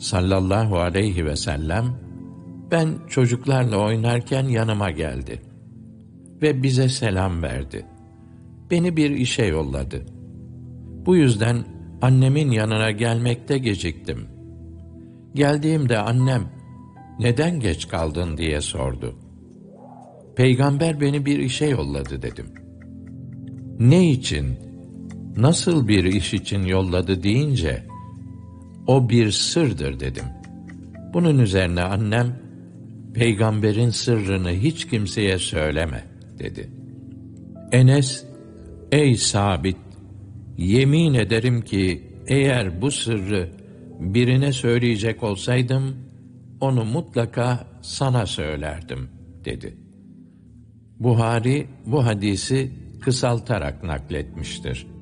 sallallahu aleyhi ve sellem, ben çocuklarla oynarken yanıma geldi ve bize selam verdi. Beni bir işe yolladı. Bu yüzden annemin yanına gelmekte geciktim. Geldiğimde annem, "Neden geç kaldın?" diye sordu. "Peygamber beni bir işe yolladı," dedim. "Ne için, nasıl bir iş için yolladı?" deyince, "O bir sırdır," dedim. Bunun üzerine annem, "Peygamberin sırrını hiç kimseye söyleme," dedi. Enes, "Ey Sabit, yemin ederim ki eğer bu sırrı birine söyleyecek olsaydım, onu mutlaka sana söylerdim," dedi. Buhari bu hadisi kısaltarak nakletmiştir.